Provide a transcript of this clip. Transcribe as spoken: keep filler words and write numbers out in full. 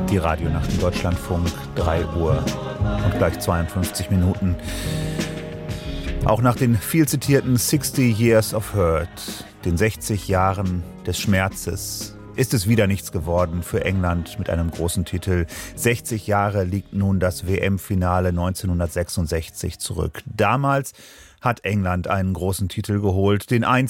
Die Radionacht im Deutschlandfunk, drei Uhr und gleich zweiundfünfzig Minuten. Auch nach den viel zitierten sixty Years of Hurt, den sechzig Jahren des Schmerzes, ist es wieder nichts geworden für England mit einem großen Titel. sechzig Jahre liegt nun das W M-Finale neunzehnhundertsechsundsechzig zurück. Damals hat England einen großen Titel geholt, den